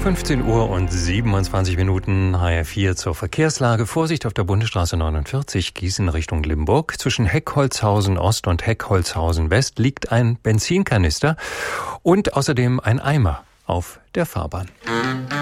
15 Uhr und 27 Minuten, HR4 zur Verkehrslage. Vorsicht auf der Bundesstraße 49, Gießen Richtung Limburg. Zwischen Heckholzhausen Ost und Heckholzhausen West liegt ein Benzinkanister und außerdem ein Eimer auf der Fahrbahn.